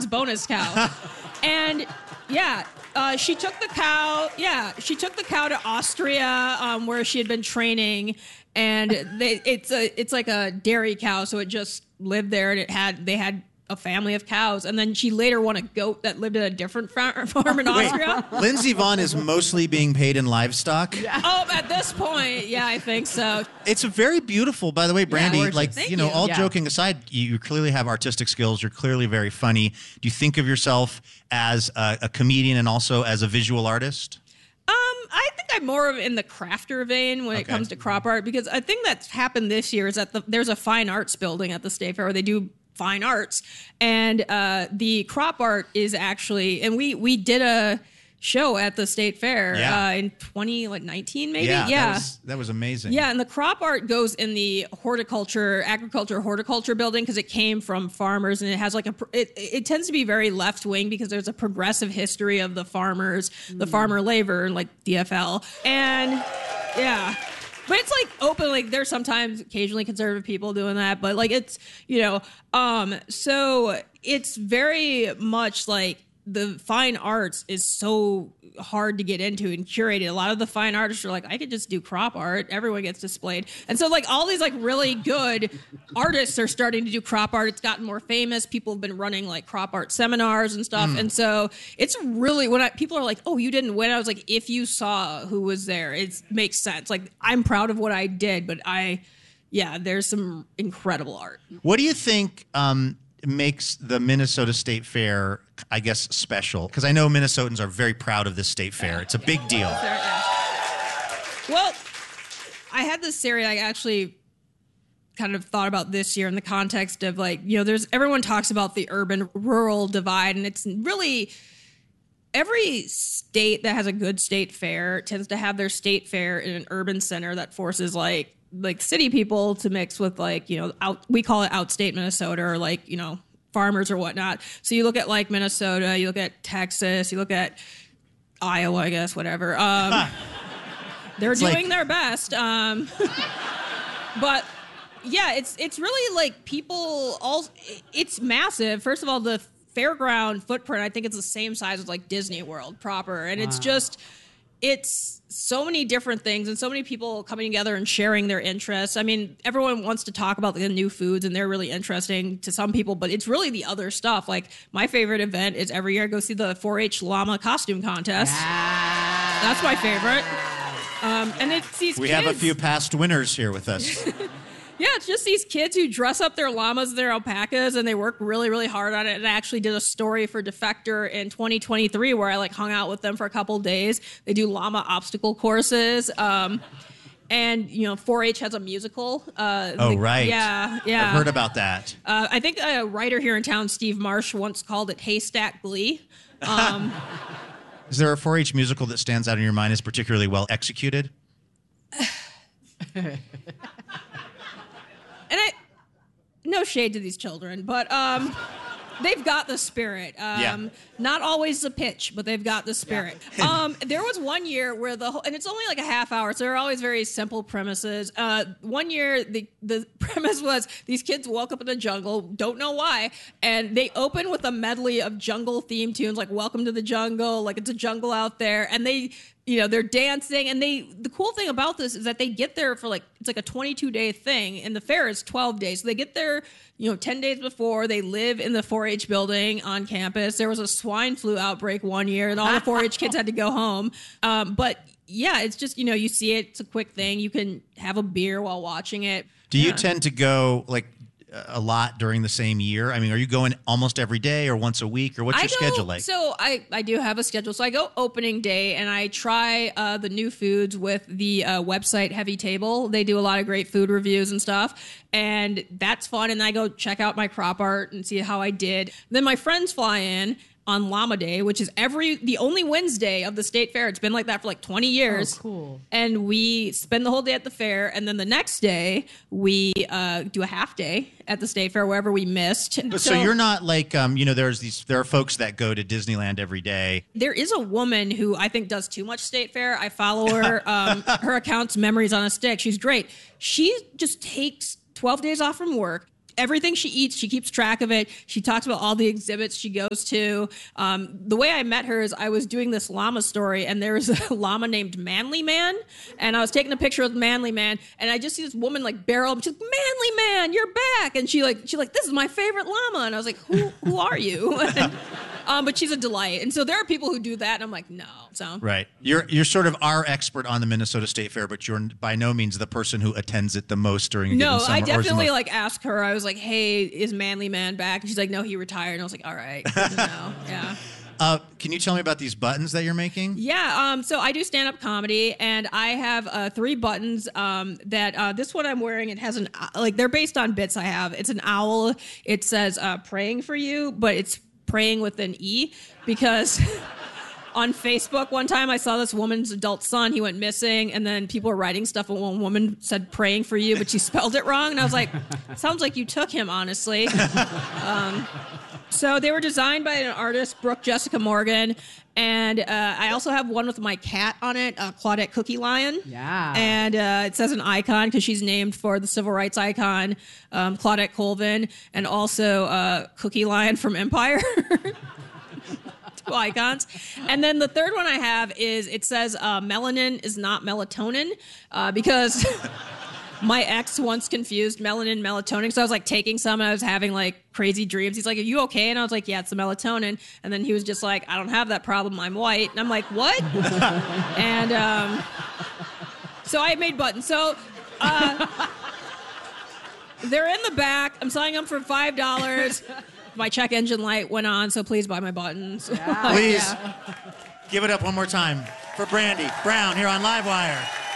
Yvonne's bonus cow. And she took the cow. Yeah, she took the cow to Austria, where she had been training, and it's like a dairy cow, so it just lived there, and they had a family of cows, and then she later won a goat that lived at a different farm in Austria. Lindsey Vonn is mostly being paid in livestock. Yeah. Oh, at this point, yeah, I think so. It's a very beautiful, by the way, Brandy. Yeah, like, Thank you know, you. all Yeah. joking aside, you clearly have artistic skills. You're clearly very funny. Do you think of yourself as a comedian and also as a visual artist? I think I'm more of in the crafter vein when it comes to crop art, because I think that's happened this year is that there's a fine arts building at the State Fair where they do fine arts, and the crop art is actually, and we did a show at the State Fair in 2019 maybe. That was amazing. Yeah, and the crop art goes in the horticulture building because it came from farmers, and it has like it tends to be very left wing because there's a progressive history of the farmers, the farmer labor, like DFL, and yeah. But it's like open, like there's sometimes occasionally conservative people doing that, but like it's, so it's very much like the fine arts is so hard to get into and curated. A lot of the fine artists are like, I could just do crop art. Everyone gets displayed. And so like all these like really good artists are starting to do crop art. It's gotten more famous. People have been running like crop art seminars and stuff. And so it's really, people are like, oh, you didn't win. I was like, if you saw who was there, it makes sense. Like I'm proud of what I did, but there's some incredible art. What do you think makes the Minnesota State Fair, I guess, special? Because I know Minnesotans are very proud of this state fair. It's a big deal. Well, I had this theory I actually kind of thought about this year in the context of like, everyone talks about the urban-rural divide, and it's really every state that has a good state fair tends to have their state fair in an urban center that forces like city people to mix with like, we call it outstate Minnesota, or like, farmers or whatnot. So you look at like Minnesota, you look at Texas, you look at Iowa, I guess, whatever. They're doing their best. But yeah, it's really like it's massive. First of all, the fairground footprint, I think it's the same size as like Disney World proper. And it's so many different things and so many people coming together and sharing their interests. I mean, everyone wants to talk about the new foods, and they're really interesting to some people, but it's really the other stuff. Like my favorite event is every year I go see the 4-H llama costume contest. That's my favorite. And it's these We kids. have a few past winners here with us. Yeah, it's just these kids who dress up their llamas and their alpacas, and they work really, really hard on it. And I actually did a story for Defector in 2023 where I like hung out with them for a couple days. They do llama obstacle courses. And, 4-H has a musical. Right. Yeah. I've heard about that. I think a writer here in town, Steve Marsh, once called it Haystack Glee. Is there a 4-H musical that stands out in your mind as particularly well executed? And no shade to these children, but they've got the spirit. Not always the pitch, but they've got the spirit. Yeah. There was one year where and it's only like a half hour, so they're always very simple premises. One year, the premise was these kids woke up in the jungle, don't know why, and they open with a medley of jungle theme tunes, like Welcome to the Jungle, like it's a jungle out there, and they're dancing, and the cool thing about this is that they get there for it's like a 22-day thing, and the fair is 12 days. So they get there, 10 days before. They live in the 4-H building on campus. There was a swine flu outbreak one year, and all the 4-H kids had to go home. But yeah, it's just, you see it. It's a quick thing. You can have a beer while watching it. Do you tend to go a lot during the same year? I mean, are you going almost every day or once a week, or what's your schedule like? So I do have a schedule. So I go opening day, and I try the new foods with the website Heavy Table. They do a lot of great food reviews and stuff, and that's fun. And I go check out my crop art and see how I did. Then my friends fly in on Llama Day, which is the only Wednesday of the state fair. It's been like that for 20 years. Oh, cool. And we spend the whole day at the fair, and then the next day we do a half day at the state fair wherever we missed. So you're not there are folks that go to Disneyland every day. There is a woman who I think does too much state fair. I follow her. Her account's Memories on a Stick. She's great. She just takes 12 days off from work, everything she eats, she keeps track of it. She talks about all the exhibits she goes to. The way I met her is I was doing this llama story, and there was a llama named Manly Man, and I was taking a picture of Manly Man, and I just see this woman like barrel up. She's like, Manly Man, you're back, and she like, this is my favorite llama, and I was like, who are you? But she's a delight, and so there are people who do that, and I'm like, no. So right, you're sort of our expert on the Minnesota State Fair, but you're by no means the person who attends it the most during a given summer. No, I definitely like asked her. I was like, hey, is Manly Man back? And she's like, no, he retired. And I was like, all right, no, yeah. Can you tell me about these buttons that you're making? Yeah, so I do stand-up comedy, and I have 3 buttons that this one I'm wearing, it has they're based on bits I have. It's an owl. It says praying for you, but it's praying with an E because on Facebook one time I saw this woman's adult son. He went missing, and then people were writing stuff, and one woman said praying for you, but she spelled it wrong. And I was like, sounds like you took him, honestly. So they were designed by an artist, Brooke Jessica Morgan. And I also have one with my cat on it, Claudette Cookie Lion. Yeah. And it says an icon because she's named for the civil rights icon, Claudette Colvin, and also Cookie Lion from Empire. 2 icons. And then the third one I have is, it says melanin is not melatonin because... My ex once confused melanin and melatonin. So I was like taking some and I was having like crazy dreams. He's like, are you okay? And I was like, yeah, it's the melatonin. And then he was just like, I don't have that problem. I'm white. And I'm like, what? And so I made buttons. So they're in the back. I'm selling them for $5. My check engine light went on, so please buy my buttons. Yeah. Please give it up one more time for Brandy Brown here on Livewire.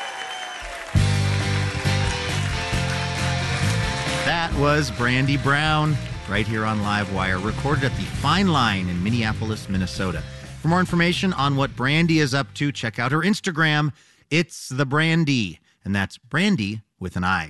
That was Brandy Brown right here on Livewire, recorded at the Fine Line in Minneapolis, Minnesota. For more information on what Brandy is up to, check out her Instagram. It's the Brandy, and that's Brandy with an I.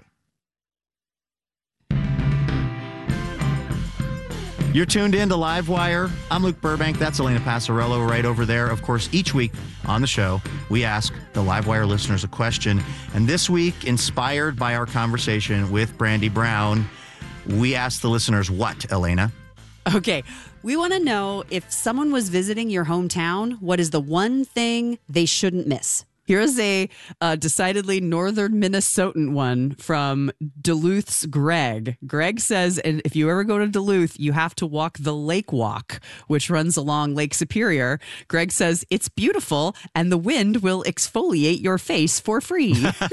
You're tuned in to Livewire. I'm Luke Burbank. That's Elena Passarello right over there. Of course, each week on the show, we ask the Livewire listeners a question. And this week, inspired by our conversation with Brandy Brown, we asked the listeners what, Elena? Okay, we want to know, if someone was visiting your hometown, what is the one thing they shouldn't miss? Here's a decidedly northern Minnesotan one from Duluth's Greg. Greg says, and if you ever go to Duluth, you have to walk the Lake Walk, which runs along Lake Superior. Greg says, it's beautiful, and the wind will exfoliate your face for free.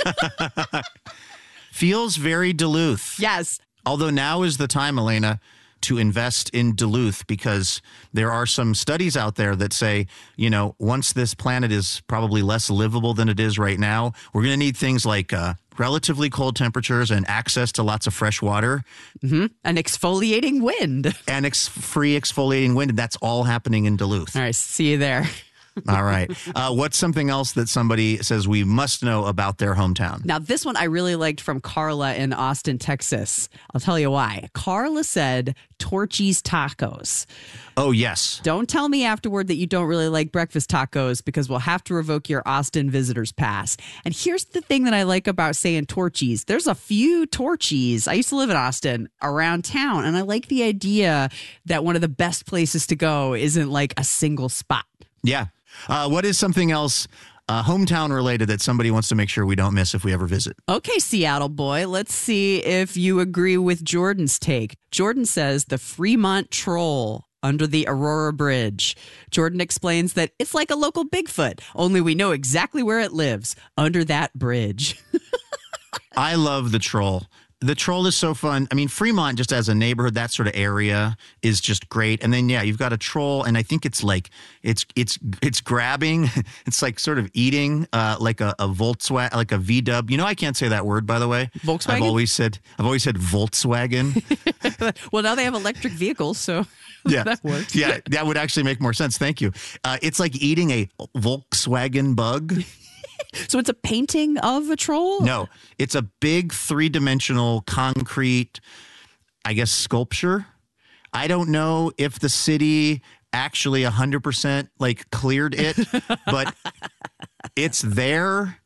Feels very Duluth. Yes. Although now is the time, Elena, to invest in Duluth, because there are some studies out there that say, you know, once this planet is probably less livable than it is right now, we're going to need things like relatively cold temperatures and access to lots of fresh water. Mm-hmm. An exfoliating wind. And free exfoliating wind. And that's all happening in Duluth. All right. See you there. All right. What's something else that somebody says we must know about their hometown? Now, this one I really liked from Carla in Austin, Texas. I'll tell you why. Carla said Torchy's Tacos. Oh, yes. Don't tell me afterward that you don't really like breakfast tacos, because we'll have to revoke your Austin visitor's pass. And here's the thing that I like about saying Torchy's. There's a few Torchy's. I used to live in Austin around town, and I like the idea that one of the best places to go isn't like a single spot. Yeah. What is something else hometown related that somebody wants to make sure we don't miss if we ever visit? Okay, Seattle boy, let's see if you agree with Jordan's take. Jordan says the Fremont Troll under the Aurora Bridge. Jordan explains that it's like a local Bigfoot, only we know exactly where it lives, under that bridge. I love the Troll. The Troll is so fun. I mean, Fremont, just as a neighborhood, that sort of area is just great. And then, yeah, you've got a Troll, and I think it's like it's grabbing. It's like sort of eating like a Volkswagen, like a VW. You know, I can't say that word, by the way. Volkswagen. I've always said Volkswagen. Well, now they have electric vehicles, so yeah, that works. Yeah, that would actually make more sense. Thank you. It's like eating a Volkswagen bug. So it's a painting of a troll? No, it's a big 3-dimensional concrete, I guess, sculpture. I don't know if the city actually 100% like cleared it, but it's there.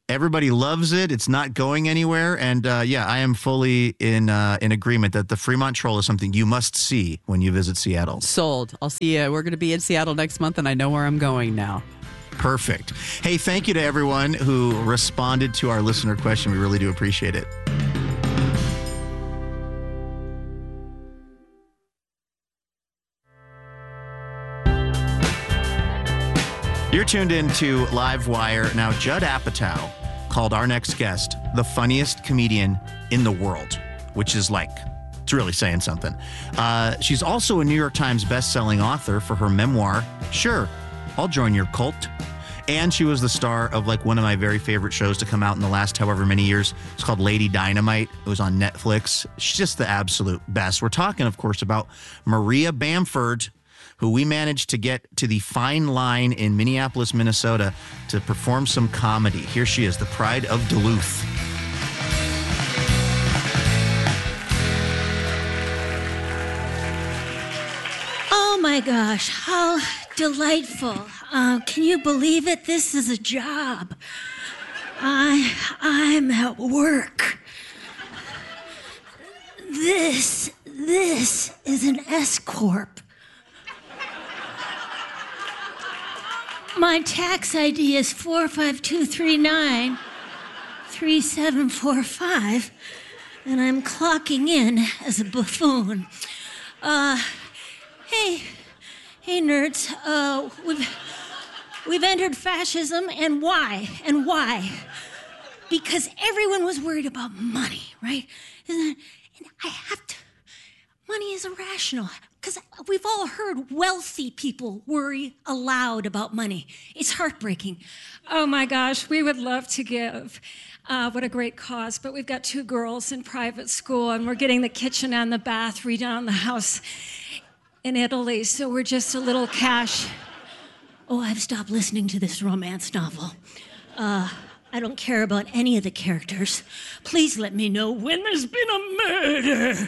Everybody loves it. It's not going anywhere. And yeah, I am fully in agreement that the Fremont Troll is something you must see when you visit Seattle. Sold. I'll see you. We're going to be in Seattle next month, and I know where I'm going now. Perfect. Hey, thank you to everyone who responded to our listener question. We really do appreciate it. You're tuned in to Live Wire. Now, Judd Apatow called our next guest the funniest comedian in the world, which is like, it's really saying something. She's also a New York Times bestselling author for her memoir, Sure, I'll Join Your Cult. And she was the star of like one of my very favorite shows to come out in the last however many years. It's called Lady Dynamite. It was on Netflix. She's just the absolute best. We're talking, of course, about Maria Bamford, who we managed to get to the Fine Line in Minneapolis, Minnesota to perform some comedy. Here she is, the pride of Duluth. Oh my gosh, how delightful. Can you believe it? This is a job. I'm at work. This is an S-Corp. My tax ID is 452393745, and I'm clocking in as a buffoon. Hey nerds, we've entered fascism, and why? Because everyone was worried about money, right? And I have to, money is irrational. Because we've all heard wealthy people worry aloud about money. It's heartbreaking. Oh my gosh, we would love to give. What a great cause. But we've got 2 girls in private school, and we're getting the kitchen and the bath redone on the house in Italy. So we're just a little cash. Oh, I've stopped listening to this romance novel. I don't care about any of the characters. Please let me know when there's been a murder.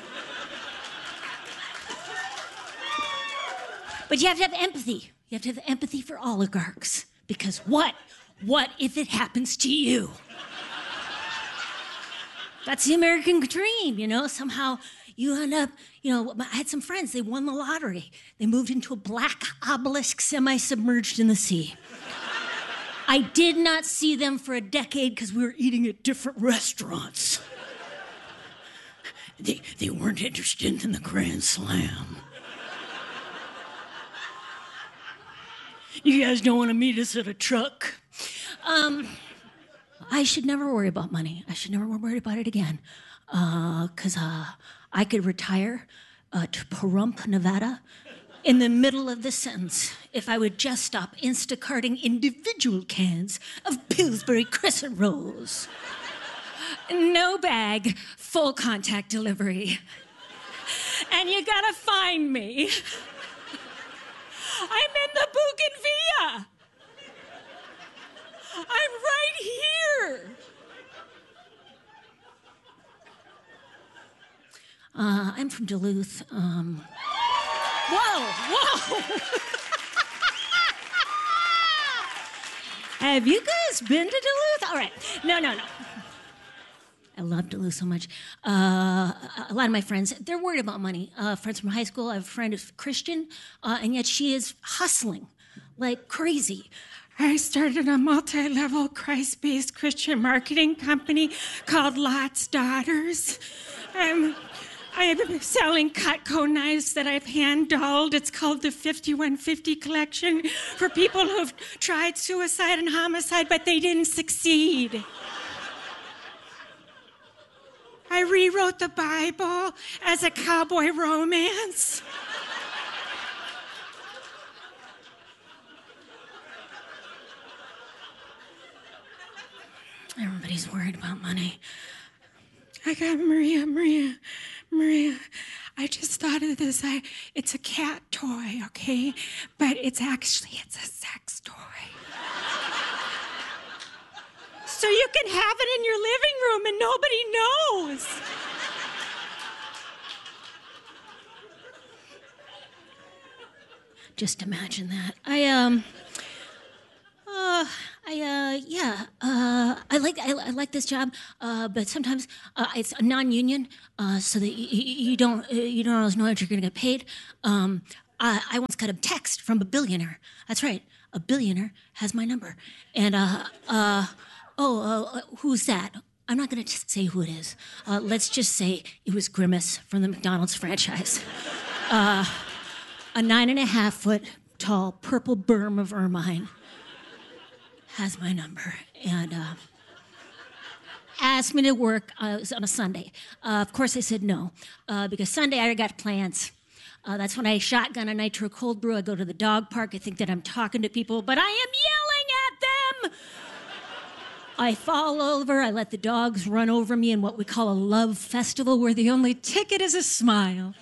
But you have to have empathy. You have to have empathy for oligarchs. Because what if it happens to you? That's the American dream, you know? Somehow you end up, you know, I had some friends, they won the lottery. They moved into a black obelisk semi-submerged in the sea. I did not see them for a decade because we were eating at different restaurants. They weren't interested in the Grand Slam. You guys don't want to meet us at a truck? I should never worry about money. I should never worry about it again. Because I could retire to Pahrump, Nevada, in the middle of this sentence if I would just stop Instacarting individual cans of Pillsbury Crescent Rolls. No bag, full contact delivery. And you gotta find me. I'm in the Bougainvillea. I'm right here. I'm from Duluth. Whoa. Have you guys been to Duluth? All right. No. I love Duluth so much. A lot of my friends, they're worried about money. Friends from high school, I have a friend who's Christian, and yet she is hustling like crazy. I started a multi-level Christ-based Christian marketing company called Lot's Daughters. I'm selling Cutco knives that I've hand-dulled. It's called the 5150 collection for people who've tried suicide and homicide, but they didn't succeed. I rewrote the Bible as a cowboy romance. Everybody's worried about money. I got Maria. I just thought of this. It's a cat toy, okay? But it's a sex toy. So you can have it in your living room and nobody knows. Just imagine that. I like this job, but sometimes it's a non-union, so that you don't always know if you're going to get paid. I once got a text from a billionaire. That's right, a billionaire has my number, and who's that? I'm not going to say who it is. Let's just say it was Grimace from the McDonald's franchise. A 9.5-foot tall purple berm of ermine has my number and asked me to work on a Sunday. Of course, I said no because Sunday I got plans. That's when I shotgun a nitro cold brew. I go to the dog park. I think that I'm talking to people, but I am yelling at them. I fall over. I let the dogs run over me in what we call a love festival where the only ticket is a smile.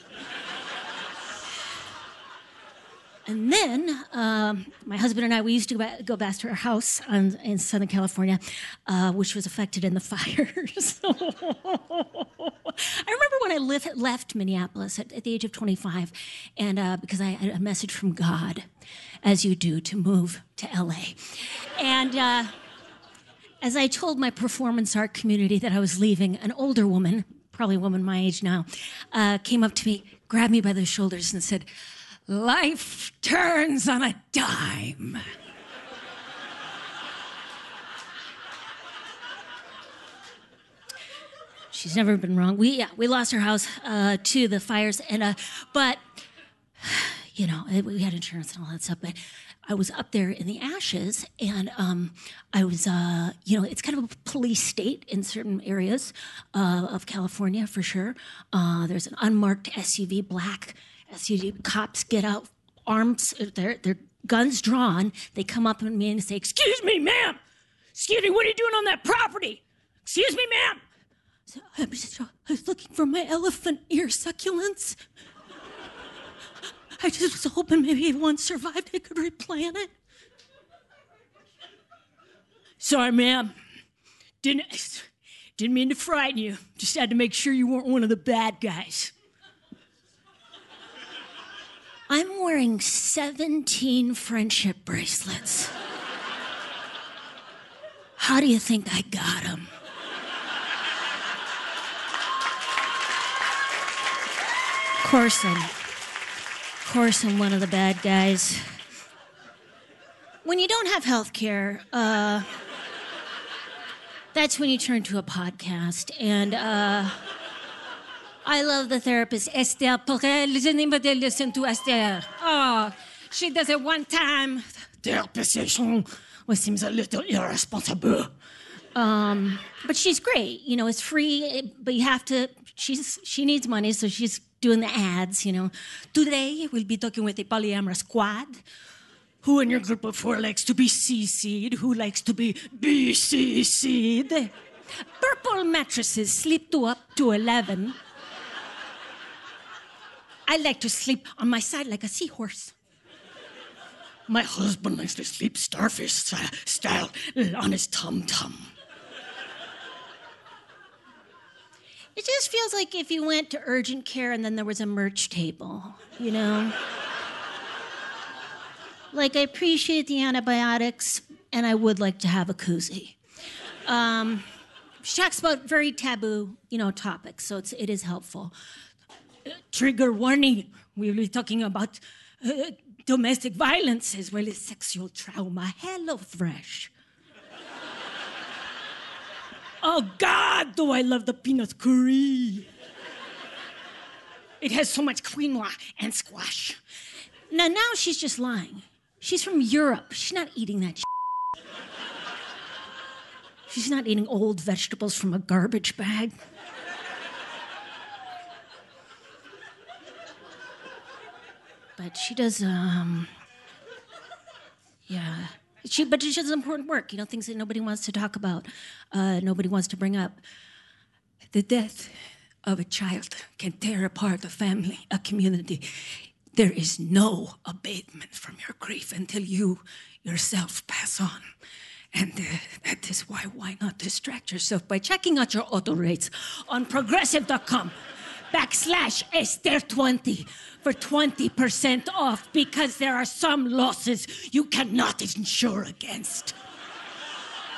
And then my husband and I, we used to go back to our house in Southern California, which was affected in the fires. I remember when I left Minneapolis at the age of 25, and because I had a message from God, as you do, to move to LA. And as I told my performance art community that I was leaving, an older woman, probably a woman my age now, came up to me, grabbed me by the shoulders and said, "Life turns on a dime." She's never been wrong. We lost our house to the fires, and but you know, we had insurance and all that stuff. But I was up there in the ashes, and I was, it's kind of a police state in certain areas of California for sure. There's an unmarked SUV, black SUV. Cops get out, arms, their guns drawn. They come up to me and say, "Excuse me, ma'am. Excuse me, what are you doing on that property? Excuse me, ma'am." So I was looking for my elephant ear succulents. I just was hoping maybe if one survived, I could replant it. "Sorry, ma'am. Didn't mean to frighten you. Just had to make sure you weren't one of the bad guys." I'm wearing 17 friendship bracelets. How do you think I got them? Of course I'm one of the bad guys. When you don't have health care, that's when you turn to a podcast. And I love the therapist, Esther Perel. Does anybody listen to Esther? Oh, she does it one time. Therapy session, which seems a little irresponsible. But she's great. You know, it's free, but you have to, she needs money, so she's doing the ads, you know. "Today, we'll be talking with a polyamorous squad. Who in your group of 4 likes to be CC'd? Who likes to be BCC'd? Purple mattresses sleep up to 11. I like to sleep on my side like a seahorse. My husband likes to sleep starfish style on his tum-tum." It just feels like if you went to urgent care and then there was a merch table, you know? Like, I appreciate the antibiotics, and I would like to have a koozie. She talks about very taboo, topics, so it is helpful. Trigger warning. We'll be talking about domestic violence as well as sexual trauma. HelloFresh. Oh, God, do I love the peanut curry. It has so much quinoa and squash. Now she's just lying. She's from Europe. She's not eating that shit. She's not eating old vegetables from a garbage bag. But she does, But she does important work, things that nobody wants to talk about, nobody wants to bring up. The death of a child can tear apart a family, a community. There is no abatement from your grief until you yourself pass on. And that is why not distract yourself by checking out your auto rates on progressive.com/Esther20 for 20% off, because there are some losses you cannot insure against.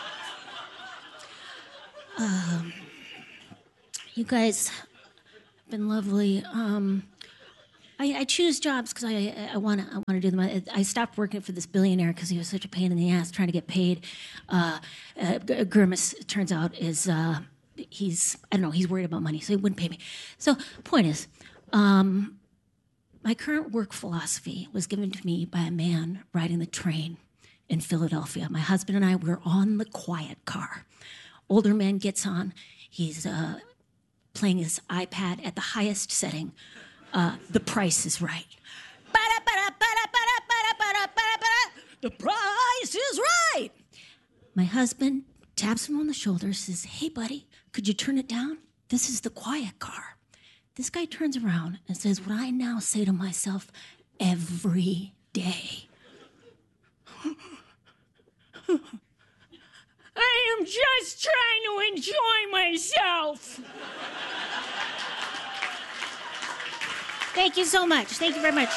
You guys have been lovely. I choose jobs because I want to do them. I stopped working for this billionaire because he was such a pain in the ass trying to get paid. Grimace, it turns out, is he's worried about money, so he wouldn't pay me. So point is, my current work philosophy was given to me by a man riding the train in Philadelphia. My husband and I were on the quiet car. Older man gets on. He's playing his iPad at the highest setting. The Price is Right. The price is right. My husband taps him on the shoulder, says, "Hey, buddy, could you turn it down? This is the quiet car." This guy turns around and says what I now say to myself every day. I am just trying to enjoy myself. Thank you so much. Thank you very much.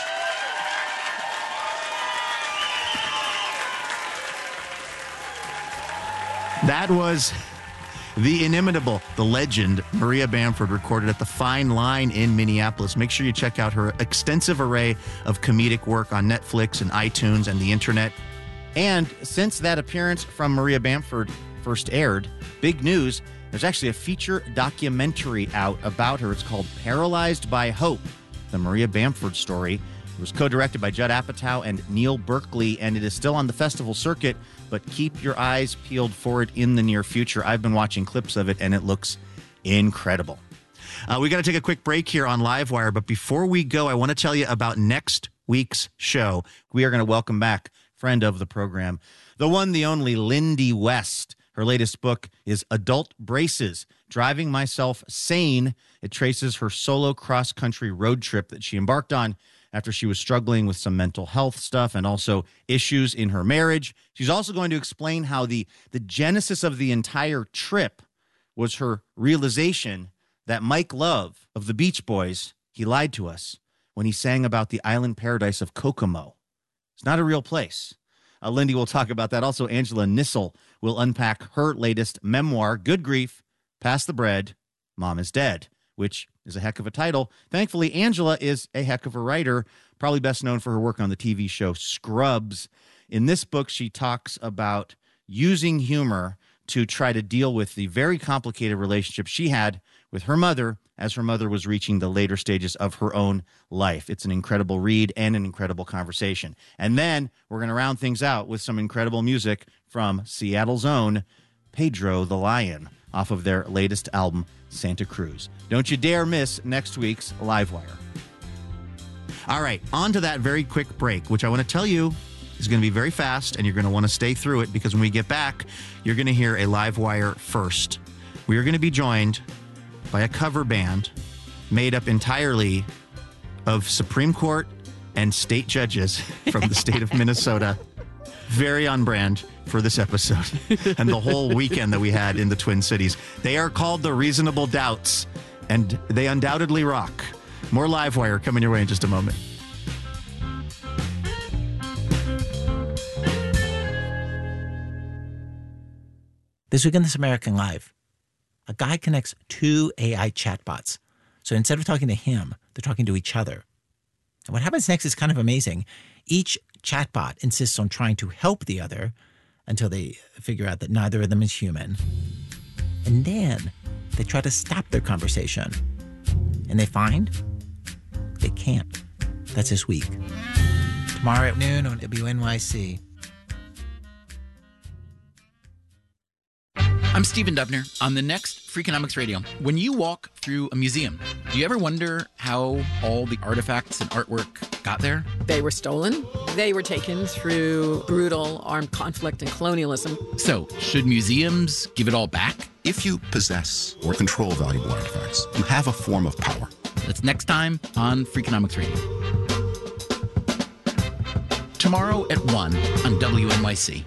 That was the inimitable, the legend, Maria Bamford, recorded at the Fine Line in Minneapolis. Make sure you check out her extensive array of comedic work on Netflix and iTunes and the internet. And since that appearance from Maria Bamford first aired, big news, there's actually a feature documentary out about her. It's called Paralyzed by Hope, the Maria Bamford story. It was co-directed by Judd Apatow and Neil Berkeley, and it is still on the festival circuit, but keep your eyes peeled for it in the near future. I've been watching clips of it, and it looks incredible. We got to take a quick break here on Livewire, but before we go, I want to tell you about next week's show. We are going to welcome back friend of the program, the one, the only, Lindy West. Her latest book is Adult Braces, Driving Myself Sane. It traces her solo cross-country road trip that she embarked on after she was struggling with some mental health stuff and also issues in her marriage. She's also going to explain how the genesis of the entire trip was her realization that Mike Love of the Beach Boys, he lied to us when he sang about the island paradise of Kokomo. It's not a real place. Lindy will talk about that. Also, Angela Nissel will unpack her latest memoir, Good Grief, Pass the Bread, Mom is Dead, which is a heck of a title. Thankfully, Angela is a heck of a writer, probably best known for her work on the TV show Scrubs. In this book, she talks about using humor to try to deal with the very complicated relationship she had with her mother as her mother was reaching the later stages of her own life. It's an incredible read and an incredible conversation. And then we're going to round things out with some incredible music from Seattle's own Pedro the Lion off of their latest album, Santa Cruz. Don't you dare miss next week's Livewire. All right, on to that very quick break, which I want to tell you is going to be very fast, and you're going to want to stay through it because when we get back, you're going to hear a Livewire first. We are going to be joined by a cover band made up entirely of Supreme Court and state judges from the state of Minnesota. Very on brand for this episode and the whole weekend that we had in the Twin Cities. They are called the Reasonable Doubts, and they undoubtedly rock. More Livewire coming your way in just a moment. This week on This American Life, a guy connects two AI chatbots. So instead of talking to him, they're talking to each other. And what happens next is kind of amazing. Each chatbot insists on trying to help the other until they figure out that neither of them is human. And then they try to stop their conversation. And they find they can't. That's this week. Tomorrow at noon on WNYC. I'm Stephen Dubner on the next Freakonomics Radio. When you walk through a museum, do you ever wonder how all the artifacts and artwork got there? They were stolen. They were taken through brutal armed conflict and colonialism. So, should museums give it all back? If you possess or control valuable artifacts, you have a form of power. That's next time on Freakonomics Radio. Tomorrow at 1 on WNYC.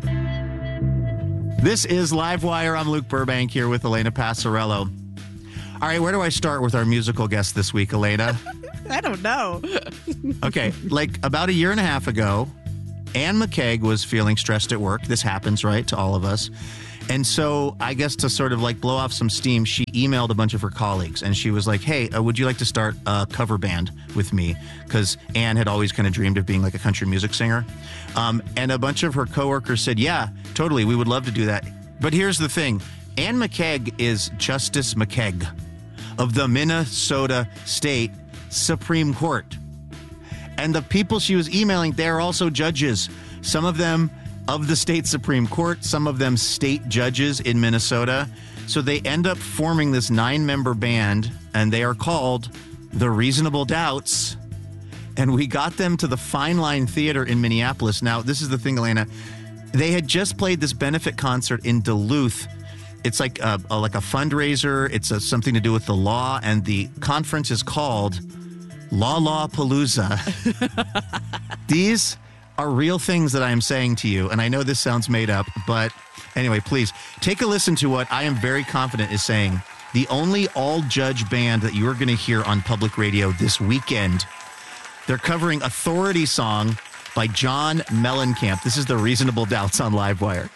This is Livewire. I'm Luke Burbank here with Elena Passarello. All right, where do I start with our musical guest this week, Elena? I don't know. Okay, like about a year and a half ago, Anne McKeag was feeling stressed at work. This happens, right, to all of us. And so I guess to sort of like blow off some steam, she emailed a bunch of her colleagues and she was like, hey, would you like to start a cover band with me? Because Anne had always kind of dreamed of being like a country music singer. And a bunch of her coworkers said, yeah, totally, we would love to do that. But here's the thing. Anne McKeag is Justice McKeag of the Minnesota State Supreme Court. And the people she was emailing, they're also judges. Some of them of the state Supreme Court, some of them state judges in Minnesota. So they end up forming this 9-member band, and they are called the Reasonable Doubts. And we got them to the Fine Line Theater in Minneapolis. Now, this is the thing, Elena. They had just played this benefit concert in Duluth. It's like a fundraiser. It's something to do with the law, and the conference is called Lawpalooza. These are real things that I am saying to you, and I know this sounds made up, but anyway, please take a listen to what I am very confident is saying. The only all-judge band that you are going to hear on public radio this weekend. They're covering Authority Song by John Mellencamp. This is the Reasonable Doubts on Livewire.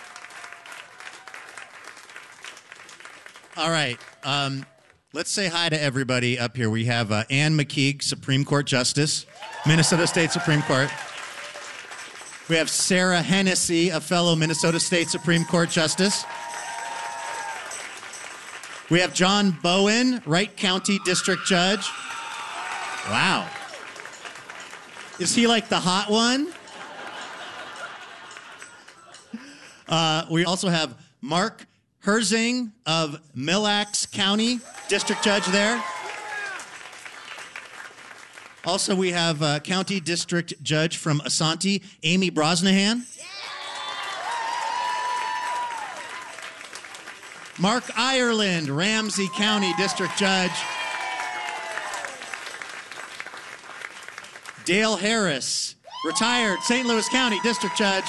All right. Let's say hi to everybody up here. We have Anne McKeag, Supreme Court Justice, Minnesota State Supreme Court. We have Sarah Hennessy, a fellow Minnesota State Supreme Court Justice. We have John Bowen, Wright County District Judge. Wow. Is he like the hot one? We also have Mark Herzing of Mille Lacs County, District Judge there. Also, we have County District Judge from Asante, Amy Brosnahan. Mark Ireland, Ramsey County District Judge. Dale Harris, retired St. Louis County District Judge.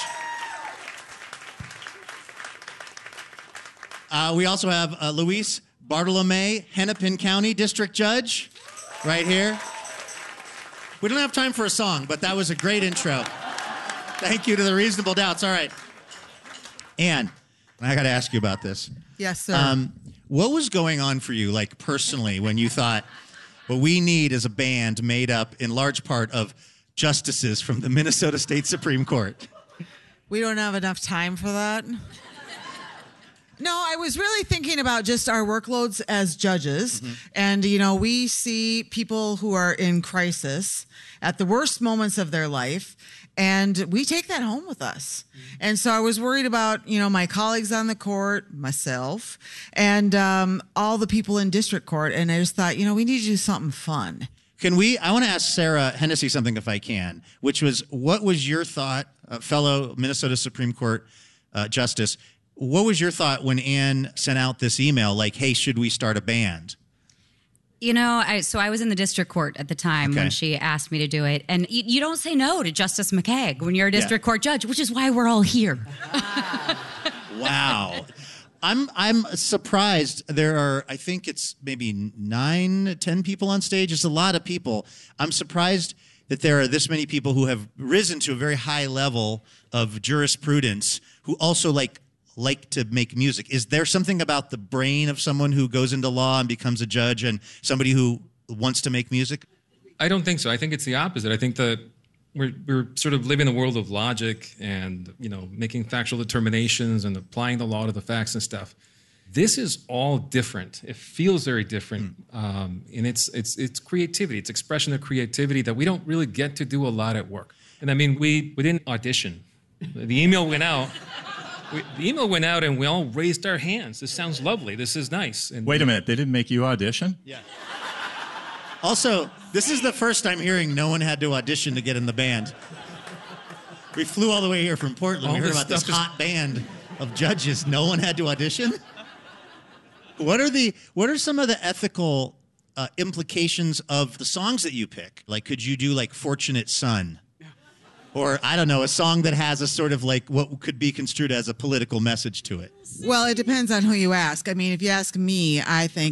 We also have Luis Bartolome, Hennepin County District Judge, right here. We don't have time for a song, but that was a great intro. Thank you to the Reasonable Doubts. All right. Anne, I got to ask you about this. Yes, sir. What was going on for you, like personally, when you thought, what we need is a band made up in large part of justices from the Minnesota State Supreme Court? We don't have enough time for that. No, I was really thinking about just our workloads as judges. Mm-hmm. And, you know, we see people who are in crisis at the worst moments of their life, and we take that home with us. Mm-hmm. And so I was worried about, you know, my colleagues on the court, myself, and all the people in district court. And I just thought, you know, we need to do something fun. I want to ask Sarah Hennessy something if I can, which was, what was your thought, fellow Minnesota Supreme Court Justice, what was your thought when Anne sent out this email like, hey, should we start a band? You know, I was in the district court at the time when she asked me to do it. And you don't say no to Justice McKeag when you're a district court judge, which is why we're all here. Wow. I'm surprised. There are, I think it's maybe 9, 10 people on stage. It's a lot of people. I'm surprised that there are this many people who have risen to a very high level of jurisprudence who also like to make music. Is there something about the brain of someone who goes into law and becomes a judge and somebody who wants to make music? I don't think so. I think it's the opposite. I think that we're sort of living in a world of logic and, you know, making factual determinations and applying the law to the facts and stuff. This is all different. It feels very different. And it's creativity. It's expression of creativity that we don't really get to do a lot at work. And I mean, we didn't audition. The email went out. And we all raised our hands. This sounds lovely. This is nice. And wait a minute. They didn't make you audition? Yeah. Also, this is the first time hearing no one had to audition to get in the band. We flew all the way here from Portland. We heard about this hot band of judges. No one had to audition? What are some of the ethical implications of the songs that you pick? Like, could you do like Fortunate Son? Or, I don't know, a song that has a sort of like what could be construed as a political message to it? Well, it depends on who you ask. I mean, if you ask me, I think,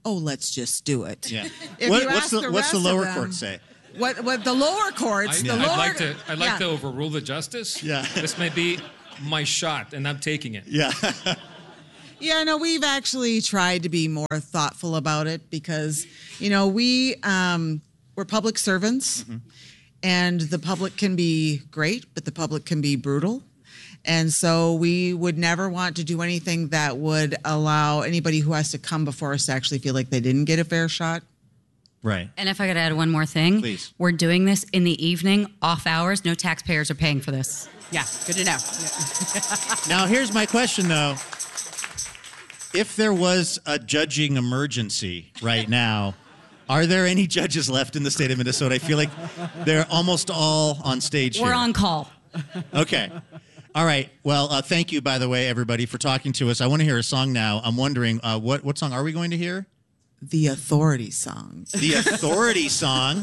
oh, let's just do it. Yeah. If you ask What's the rest of lower them- court say? What the lower courts? I'd like to overrule the justice. Yeah. This may be my shot, and I'm taking it. Yeah. Yeah, no, we've actually tried to be more thoughtful about it because, we're public servants, and the public can be great, but the public can be brutal. And so we would never want to do anything that would allow anybody who has to come before us to actually feel like they didn't get a fair shot. Right. And if I could add one more thing, please. We're doing this in the evening, off hours. No taxpayers are paying for this. Yeah, good to know. Now, here's my question, though. If there was a judging emergency right now, are there any judges left in the state of Minnesota? I feel like they're almost all on stage We're here. on call. Okay. All right. Well, thank you, by the way, everybody, for talking to us. I want to hear a song now. I'm wondering, what song are we going to hear? The Authority song. The Authority song.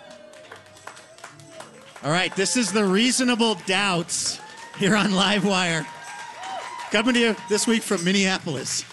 All right. This is the Reasonable Doubts here on Livewire. Coming to you this week from Minneapolis.